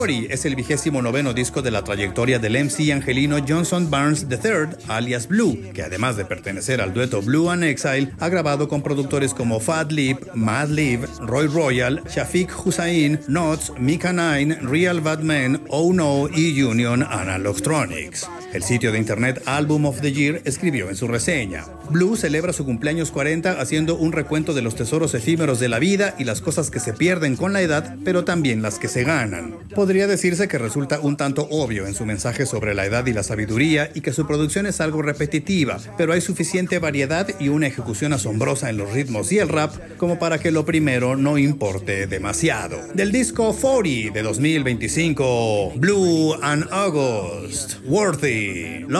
40 es el 29º disco de la trayectoria del MC angelino Johnson Barnes III, alias Blue, que además de pertenecer al dueto Blue and Exile, ha grabado con productores como Fat Lip, Madlib, Roy Royal, Shafiq Hussain, Notes, Mika Nine, Real Bad Men, Oh No y Union Analogtronics. El sitio de internet Album of the Year escribió en su reseña: Blue celebra su cumpleaños 40 haciendo un recuento de los tesoros efímeros de la vida y las cosas que se pierden con la edad, pero también las que se ganan. Podría decirse que resulta un tanto obvio en su mensaje sobre la edad y la sabiduría y que su producción es algo repetitiva, pero hay suficiente variedad y una ejecución asombrosa en los ritmos y el rap como para que lo primero no importe demasiado. Del disco 40 de 2025, Blue and August, Worthy.